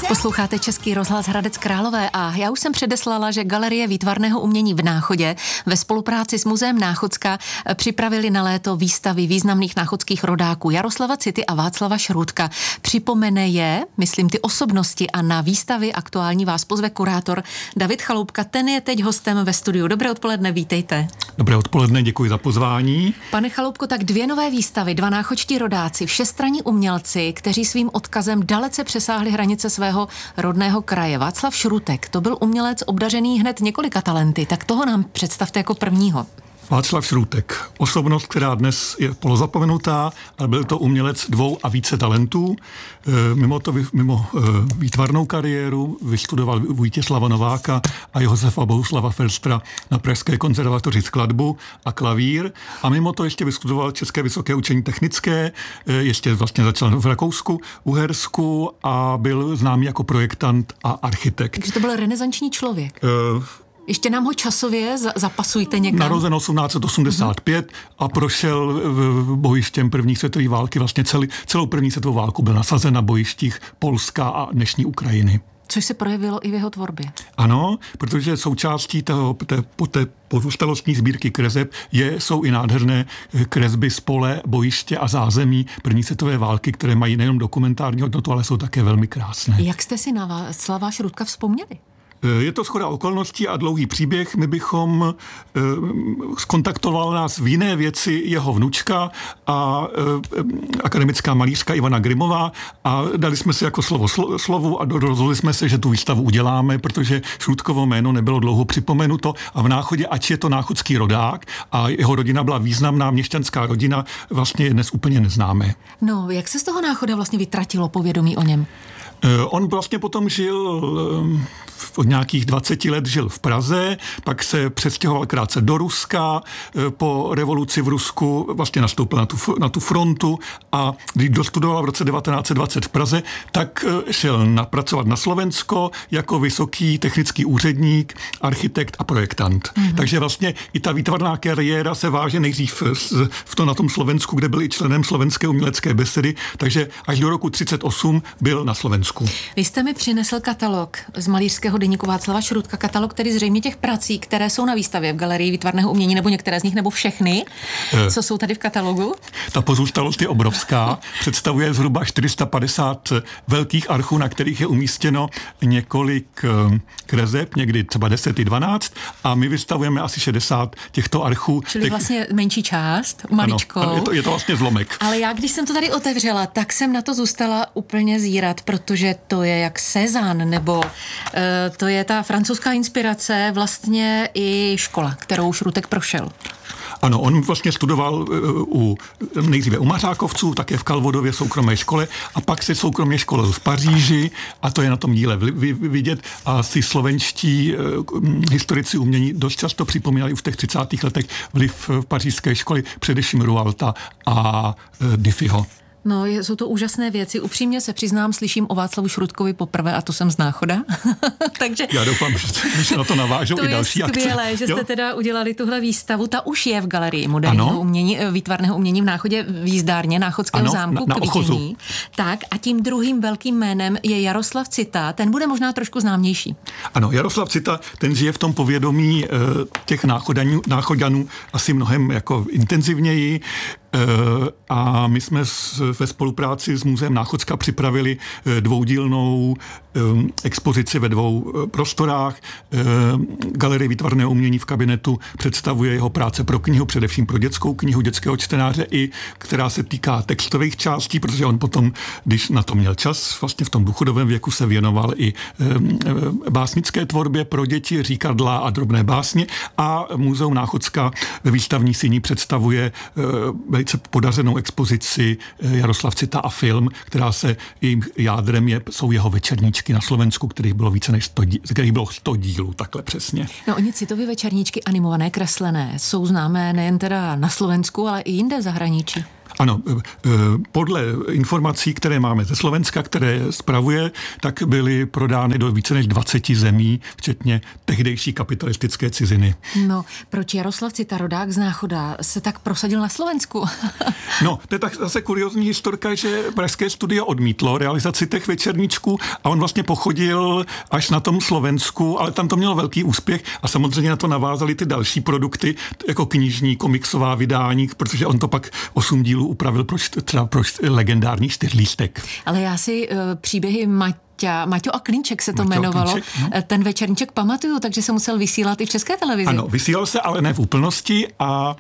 Posloucháte Český rozhlas Hradec Králové a já už jsem předeslala, že Galerie výtvarného umění v Náchodě ve spolupráci s Muzeem Náchodzka připravili na léto výstavy významných náchodských rodáků Jaroslava City a Václava Šrůdka. Připomene je, myslím, ty osobnosti a na výstavy aktuální vás pozve kurátor David Chaloupka. Ten je teď hostem ve studiu. Dobré odpoledne, vítejte. Dobré odpoledne, děkuji za pozvání. Pane Chaloupko, tak 2 nové výstavy, 2 náchodští rodáci, všestranní umělci, kteří svým odkazem dalece přesáhli hranice svého rodného kraje. Václav Šrůdek, to byl umělec obdařený hned několika talenty, tak toho nám představte jako prvního. Václav Šrůdek, osobnost, která dnes je polozapomenutá, ale byl to umělec 2 a více talentů. Mimo výtvarnou kariéru vystudoval Vítězslava Nováka a Josefa Bohuslava Ferstra na Pražské konzervatoři skladbu a klavír. A mimo to ještě vystudoval České vysoké učení technické, ještě vlastně začal v Rakousku, Uhersku a byl známý jako projektant a architekt. Takže to byl renesanční člověk. Ještě nám ho časově zapasujte někam. Narozen 1885 a prošel bojištěm první světové války. Vlastně celou první světovou válku byl nasazen na bojištích Polska a dnešní Ukrajiny. Což se projevilo i v jeho tvorbě. Ano, protože součástí té pozůstalostní sbírky kreseb jsou i nádherné kresby z pole, bojiště a zázemí první světové války, které mají nejen dokumentární hodnotu, ale jsou také velmi krásné. Jak jste si na Václava Šrůdka vzpomněli? Je to shoda okolností a dlouhý příběh. My bychom skontaktoval nás v jiné věci jeho vnučka a akademická malířka Ivana Grimová a dali jsme si jako slovu a rozhodli jsme se, že tu výstavu uděláme, protože Šrůdkovo jméno nebylo dlouho připomenuto a v Náchodě, ač je to náchodský rodák a jeho rodina byla významná měšťanská rodina, vlastně je dnes úplně neznámé. No, jak se z toho Náchoda vlastně vytratilo povědomí o něm? On vlastně potom žil, od nějakých 20 let žil v Praze, pak se přestěhoval krátce do Ruska, po revoluci v Rusku vlastně nastoupil na tu frontu a když dostudoval v roce 1920 v Praze, tak šel pracovat na Slovensko jako vysoký technický úředník, architekt a projektant. Takže vlastně i ta výtvarná kariéra se váže nejdřív na tom Slovensku, kde byl i členem Slovenské umělecké besedy, takže až do roku 1938 byl na Slovensku. Vy jste mi přinesl katalog z malířského deníku Václava Šrůdka, katalog, který zřejmě těch prací, které jsou na výstavě v Galerii výtvarného umění, nebo některé z nich, nebo všechny, co jsou tady v katalogu? Ta pozůstalost je obrovská, představuje zhruba 450 velkých archů, na kterých je umístěno několik kreseb, někdy třeba 10 i 12, a my vystavujeme asi 60 těchto archů. Čili vlastně menší část, maličkou. Ano, je to vlastně zlomek. Ale já, když jsem to tady otevřela, tak jsem na to zůstala úplně zírat, protože to je jak Cézanne, nebo to je ta francouzská inspirace, vlastně i škola, kterou Šrůdek prošel. Ano, on vlastně studoval nejdříve u Mařákovců, také v Kalvodově soukromé škole a pak se soukromně školil v Paříži a to je na tom díle vidět a si slovenští historici umění dost často připomínali už v těch 30. letech vliv v pařížské školy, především Rualta a Diffyho. No, jsou to úžasné věci. Upřímně se přiznám, slyším o Václavu Šrůdkovi poprvé a to jsem z Náchoda. Takže já doufám, že se na to navážou i další akce. To je skvělé, že jste teda udělali tuhle výstavu. Ta už je v Galerii moderního umění, výtvarného umění v Náchodě v jízdárně Náchodského zámku na k vidění. Tak a tím druhým velkým jménem je Jaroslav Cita. Ten bude možná trošku známější. Ano, Jaroslav Cita, ten žije v tom povědomí těch náchoďanů asi mnohem jako intenzivněji. A my jsme ve spolupráci s Muzeem Náchodzka připravili dvoudílnou expozici ve 2 prostorách. Galerie výtvarného umění v kabinetu představuje jeho práce pro knihu, především pro dětskou knihu, dětského čtenáře, i která se týká textových částí, protože on potom, když na to měl čas, vlastně v tom důchodovém věku se věnoval i básnické tvorbě pro děti, říkadla a drobné básně. A Muzeum Náchodzka ve výstavní síni představuje velice podařenou expozici Jaroslav Cita a film, která se jejím jádrem jsou jeho večerníčky na Slovensku, kterých bylo více než 100 dílů, takhle přesně. No, oni Citovy večerníčky animované, kreslené, jsou známé nejen teda na Slovensku, ale i jinde v zahraničí. Ano, podle informací, které máme ze Slovenska, které spravuje, tak byly prodány do více než 20 zemí, včetně tehdejší kapitalistické ciziny. No, proč Jaroslav Cita, rodák z Náchoda, se tak prosadil na Slovensku? No, to je tak zase kuriózní historka, že Pražské studio odmítlo realizaci těch večerníčků a on vlastně pochodil až na tom Slovensku, ale tam to mělo velký úspěch a samozřejmě na to navázali ty další produkty, jako knižní, komiksová vydání, protože on to pak 8 dílů upravil pro legendární 4lístek. Ale já si příběhy Maťo a Klínček se to jmenovalo. Klínček, no. Ten večerníček pamatuju, takže se musel vysílat i v České televizi. Ano, vysílal se, ale ne v úplnosti a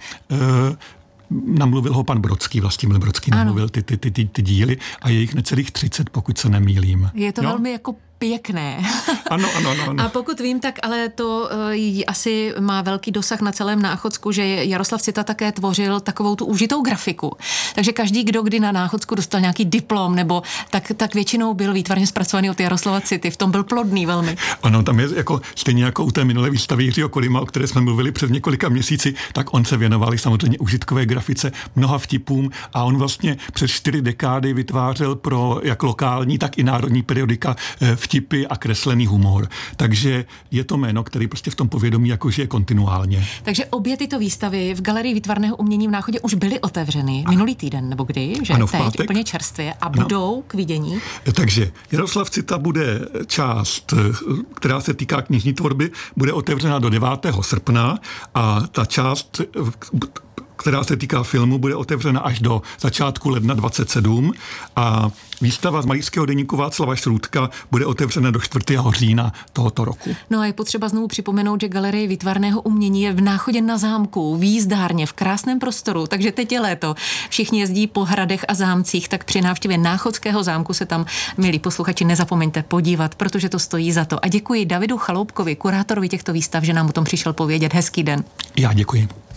namluvil ho pan Brodský, Vlastimil Brodský namluvil ty díly a je jich necelých 30, pokud se nemýlím. Je to velmi jako pěkné. Ano. A pokud vím, tak ale to asi má velký dosah na celém Náchodsku, že Jaroslav Cita také tvořil takovou tu užitou grafiku. Takže každý, kdo kdy na Náchodsku dostal nějaký diplom, nebo tak většinou byl výtvarně zpracovaný od Jaroslava City. V tom byl plodný velmi. Ano, tam je stejně jako u té minulé výstavy Jiřího Kolima, o které jsme mluvili před několika měsíci, tak on se věnoval samozřejmě užitkové grafice, mnoha vtipům a on vlastně přes 4 dekády vytvářel pro jak lokální, tak i národní periodika vtipy a kreslený humor. Takže je to jméno, který prostě v tom povědomí jakože je kontinuálně. Takže obě tyto výstavy v Galerii výtvarného umění v Náchodě už byly otevřeny minulý týden, nebo kdy? Že ano, v teď pátek. Úplně čerstvě a budou k vidění? Takže Jaroslav Cita bude část, která se týká knižní tvorby, bude otevřena do 9. srpna a ta část, která se týká filmu, bude otevřena až do začátku ledna 27 a výstava z malířského deníku Václava Šrůdka bude otevřena do 4. října tohoto roku. No a je potřeba znovu připomenout, že Galerie výtvarného umění je v Náchodě na zámku, v jízdárně, v krásném prostoru, takže teď je léto. Všichni jezdí po hradech a zámcích, tak při návštěvě Náchodského zámku se tam, milí posluchači, nezapomeňte podívat, protože to stojí za to. A děkuji Davidu Chaloupkovi, kurátorovi těchto výstav, že nám o tom přišel povědět. Hezký den. Já děkuji.